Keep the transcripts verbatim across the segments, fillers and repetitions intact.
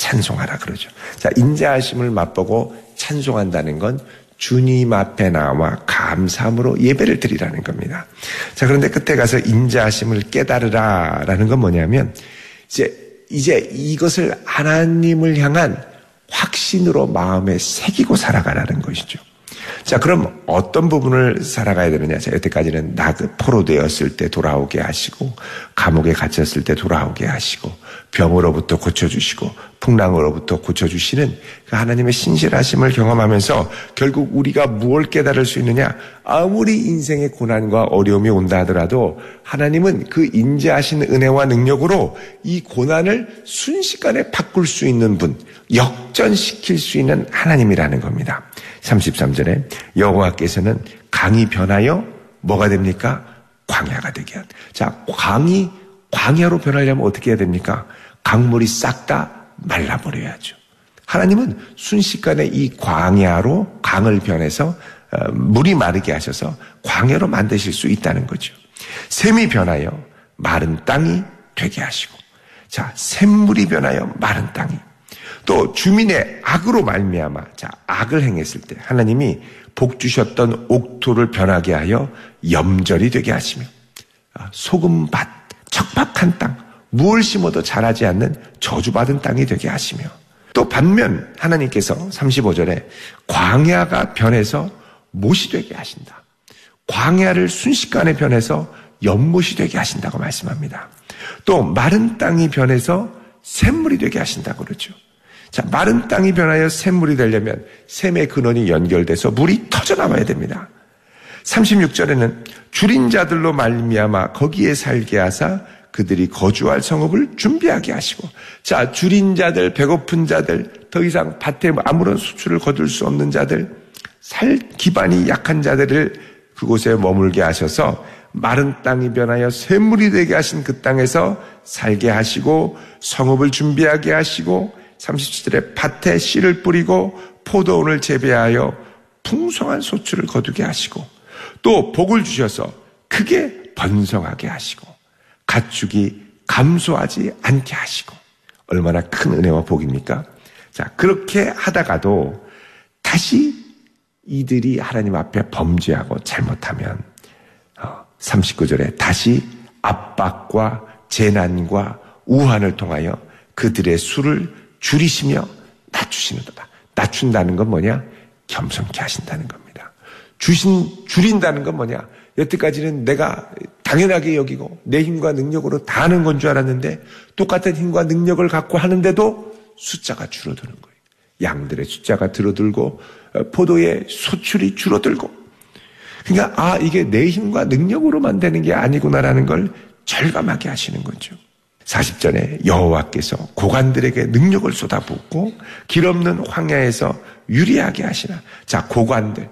찬송하라 그러죠. 자, 인자하심을 맛보고 찬송한다는 건 주님 앞에 나와 감사함으로 예배를 드리라는 겁니다. 자, 그런데 그때 가서 인자하심을 깨달으라라는 건 뭐냐면 이제 이제 이것을 하나님을 향한 확신으로 마음에 새기고 살아가라는 것이죠. 자, 그럼 어떤 부분을 살아가야 되느냐? 자, 여태까지는 나 그 포로되었을 때 돌아오게 하시고, 감옥에 갇혔을 때 돌아오게 하시고, 병으로부터 고쳐주시고, 풍랑으로부터 고쳐주시는 그 하나님의 신실하심을 경험하면서 결국 우리가 무엇을 깨달을 수 있느냐? 아무리 인생의 고난과 어려움이 온다 하더라도 하나님은 그 인자하신 은혜와 능력으로 이 고난을 순식간에 바꿀 수 있는 분, 역전시킬 수 있는 하나님이라는 겁니다. 삼십삼 절에 여호와께서는 강이 변하여 뭐가 됩니까? 광야가 되게 한. 자, 강이 광야로 변하려면 어떻게 해야 됩니까? 강물이 싹 다 말라버려야죠. 하나님은 순식간에 이 광야로 강을 변해서 물이 마르게 하셔서 광야로 만드실 수 있다는 거죠. 샘이 변하여 마른 땅이 되게 하시고, 자, 샘물이 변하여 마른 땅이, 또 주민의 악으로 말미암아, 자, 악을 행했을 때 하나님이 복 주셨던 옥토를 변하게 하여 염절이 되게 하시며, 소금밭, 척박한 땅, 무엇을 심어도 자라지 않는 저주받은 땅이 되게 하시며, 또 반면 하나님께서 삼십오 절에 광야가 변해서 못이 되게 하신다. 광야를 순식간에 변해서 연못이 되게 하신다고 말씀합니다. 또 마른 땅이 변해서 샘물이 되게 하신다고 그러죠. 자, 마른 땅이 변하여 샘물이 되려면 샘의 근원이 연결돼서 물이 터져나와야 됩니다. 삼십육 절에는 줄인 자들로 말미암아 거기에 살게 하사 그들이 거주할 성읍을 준비하게 하시고, 자, 줄인 자들, 배고픈 자들, 더 이상 밭에 아무런 수출을 거둘 수 없는 자들, 살 기반이 약한 자들을 그곳에 머물게 하셔서 마른 땅이 변하여 샘물이 되게 하신 그 땅에서 살게 하시고, 성읍을 준비하게 하시고, 삼십칠 절에 밭에 씨를 뿌리고 포도원을 재배하여 풍성한 소출을 거두게 하시고, 또 복을 주셔서 크게 번성하게 하시고, 가축이 감소하지 않게 하시고. 얼마나 큰 은혜와 복입니까? 자, 그렇게 하다가도 다시 이들이 하나님 앞에 범죄하고 잘못하면 삼십구 절에 다시 압박과 재난과 우환을 통하여 그들의 수를 줄이시며 낮추시는도다. 낮춘다는 건 뭐냐? 겸손케 하신다는 겁니다. 주신, 줄인다는 건 뭐냐? 여태까지는 내가 당연하게 여기고 내 힘과 능력으로 다 하는 건 줄 알았는데 똑같은 힘과 능력을 갖고 하는데도 숫자가 줄어드는 거예요. 양들의 숫자가 줄어들고 포도의 소출이 줄어들고. 그러니까 아, 이게 내 힘과 능력으로만 되는 게 아니구나라는 걸 절감하게 하시는 거죠. 사십 절에 여호와께서 고관들에게 능력을 쏟아붓고 길 없는 황야에서 유리하게 하시나. 자, 고관들,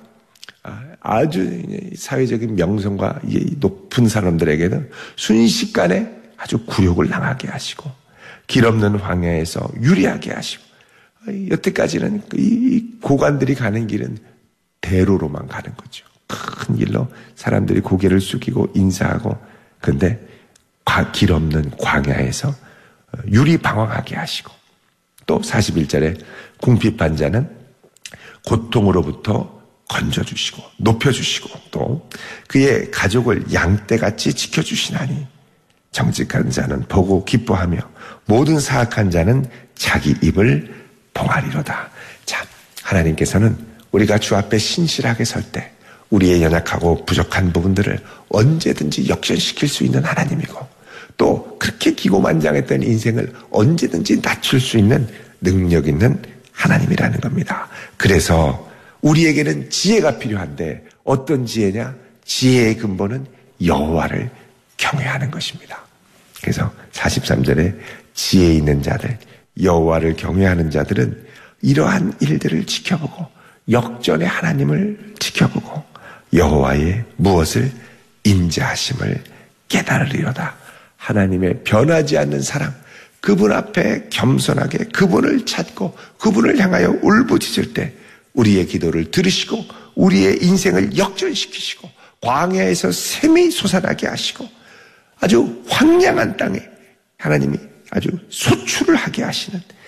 아주 사회적인 명성과 높은 사람들에게는 순식간에 아주 굴욕을 당하게 하시고, 길 없는 황야에서 유리하게 하시고, 여태까지는 이 고관들이 가는 길은 대로로만 가는 거죠. 큰 길로 사람들이 고개를 숙이고 인사하고, 근데 길 없는 광야에서 유리방황하게 하시고, 또 사십일 절에 궁핍한 자는 고통으로부터 건져주시고 높여주시고, 또 그의 가족을 양떼같이 지켜주시나니 정직한 자는 보고 기뻐하며 모든 사악한 자는 자기 입을 봉하리로다. 자, 하나님께서는 우리가 주 앞에 신실하게 설 때 우리의 연약하고 부족한 부분들을 언제든지 역전시킬 수 있는 하나님이고, 또 그렇게 기고만장했던 인생을 언제든지 낮출 수 있는 능력 있는 하나님이라는 겁니다. 그래서 우리에게는 지혜가 필요한데 어떤 지혜냐? 지혜의 근본은 여호와를 경외하는 것입니다. 그래서 사십삼 절에 지혜 있는 자들, 여호와를 경외하는 자들은 이러한 일들을 지켜보고 역전의 하나님을 지켜보고 여호와의 무엇을? 인자하심을 깨달으리로다. 하나님의 변하지 않는 사랑, 그분 앞에 겸손하게 그분을 찾고 그분을 향하여 울부짖을 때 우리의 기도를 들으시고 우리의 인생을 역전시키시고 광야에서 샘이 솟아나게 하시고 아주 황량한 땅에 하나님이 아주 소출을 하게 하시는